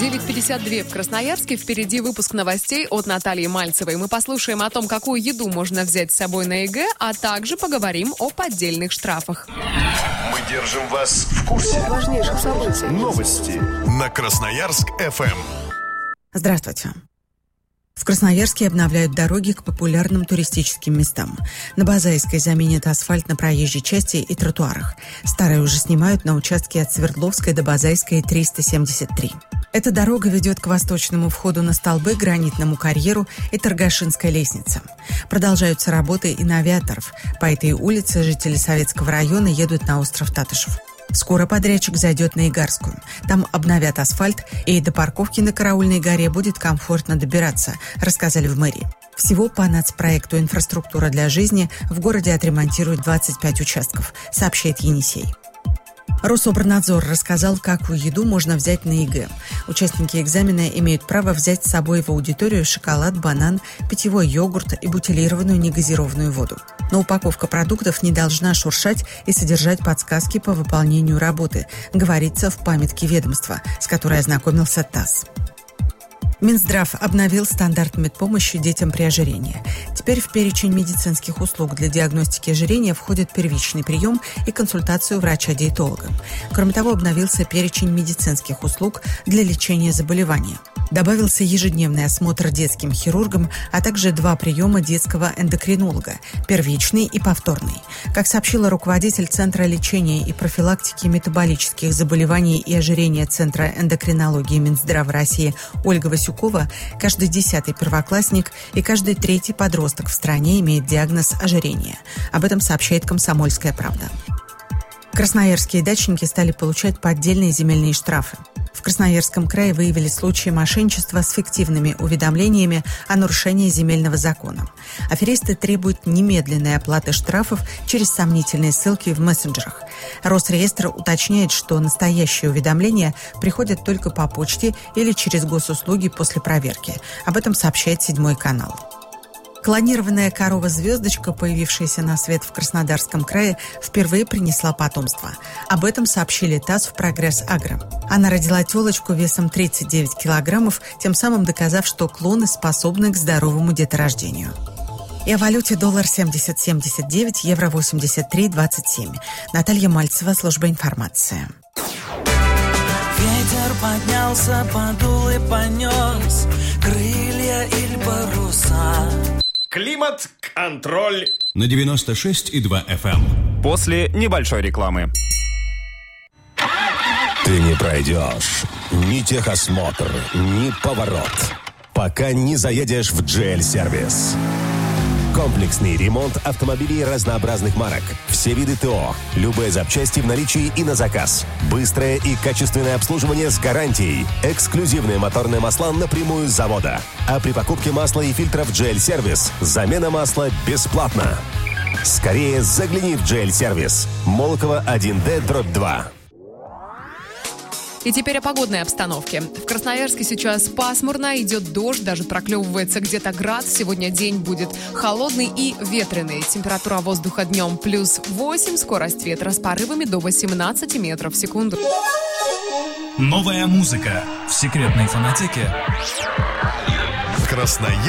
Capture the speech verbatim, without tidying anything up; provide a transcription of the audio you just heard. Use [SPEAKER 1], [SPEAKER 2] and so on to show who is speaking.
[SPEAKER 1] девять пятьдесят два в Красноярске. Впереди выпуск новостей от Натальи Мальцевой. Мы послушаем о том, какую еду можно взять с собой на ЕГЭ, а также поговорим о поддельных штрафах.
[SPEAKER 2] Мы держим вас в курсе
[SPEAKER 1] важнейших событий.
[SPEAKER 2] Новости на Красноярск-эф эм.
[SPEAKER 3] Здравствуйте. В Красноярске обновляют дороги к популярным туристическим местам. На Базайской заменят асфальт на проезжей части и тротуарах. Старые уже снимают на участке от Свердловской до Базайской триста семьдесят три. Эта дорога ведет к восточному входу на Столбы, Гранитному карьеру и Торгашинской лестнице. Продолжаются работы и на Авиаторов. По этой улице жители Советского района едут на остров Татышев. Скоро подрядчик зайдет на Игарскую. Там обновят асфальт, и до парковки на Караульной горе будет комфортно добираться, рассказали в мэрии. Всего по нацпроекту «Инфраструктура для жизни» в городе отремонтируют двадцать пять участков, сообщает Енисей. Рособорнадзор рассказал, какую еду можно взять на ЕГЭ. Участники экзамена имеют право взять с собой в аудиторию шоколад, банан, питьевой йогурт и бутилированную негазированную воду. Но упаковка продуктов не должна шуршать и содержать подсказки по выполнению работы, говорится в памятке ведомства, с которой ознакомился ТАСС. Минздрав обновил стандарт медпомощи детям при ожирении. Теперь в перечень медицинских услуг для диагностики ожирения входит первичный прием и консультацию врача-диетолога. Кроме того, обновился перечень медицинских услуг для лечения заболевания. Добавился ежедневный осмотр детским хирургом, а также два приема детского эндокринолога – первичный и повторный. Как сообщила руководитель Центра лечения и профилактики метаболических заболеваний и ожирения Центра эндокринологии Минздрава России Ольга Васюкова, каждый десятый первоклассник и каждый третий подросток в стране имеет диагноз ожирения. Об этом сообщает «Комсомольская правда». Красноярские дачники стали получать поддельные земельные штрафы. В Красноярском крае выявили случаи мошенничества с фиктивными уведомлениями о нарушении земельного закона. Аферисты требуют немедленной оплаты штрафов через сомнительные ссылки в мессенджерах. Росреестр уточняет, что настоящие уведомления приходят только по почте или через госуслуги после проверки. Об этом сообщает «Седьмой канал». Клонированная корова-звездочка, появившаяся на свет в Краснодарском крае, впервые принесла потомство. Об этом сообщили ТАСС в «Прогресс Агро». Она родила телочку весом тридцать девять килограммов, тем самым доказав, что клоны способны к здоровому деторождению. И о валюте: доллар семьдесят семьдесят девять, евро восемьдесят три двадцать семь. Наталья Мальцева, служба информации.
[SPEAKER 4] Ветер поднялся, подул и понес крылья или паруса.
[SPEAKER 5] Климат-контроль на девяносто шесть и два эф эм.
[SPEAKER 6] После небольшой рекламы.
[SPEAKER 2] Ты не пройдешь ни техосмотр, ни поворот, пока не заедешь в джи эл-сервис. Комплексный ремонт автомобилей разнообразных марок. Все виды ТО. Любые запчасти в наличии и на заказ. Быстрое и качественное обслуживание с гарантией. Эксклюзивные моторные масла напрямую с завода. А при покупке масла и фильтров джи эл-сервис замена масла бесплатна. Скорее загляни в джи эл-сервис. Молокова один дэ дробь два.
[SPEAKER 1] И теперь о погодной обстановке. В Красноярске сейчас пасмурно, идет дождь, даже проклевывается где-то град. Сегодня день будет холодный и ветреный. Температура воздуха днем плюс восемь, скорость ветра с порывами до восемнадцати метров в секунду.
[SPEAKER 7] Новая музыка в секретной фонотеке.
[SPEAKER 2] Красноярск.